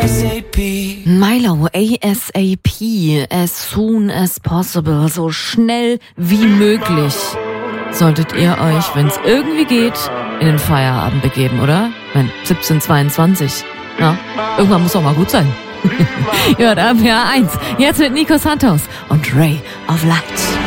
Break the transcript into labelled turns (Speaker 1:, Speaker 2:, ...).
Speaker 1: Milo, ASAP, as soon as possible, so schnell wie möglich. Solltet ihr euch, wenn es irgendwie geht, in den Feierabend begeben, oder? Wenn 17:22. Ja, irgendwann muss auch mal gut sein. Hört RPR 1, jetzt mit Nico Santos und Ray of Light.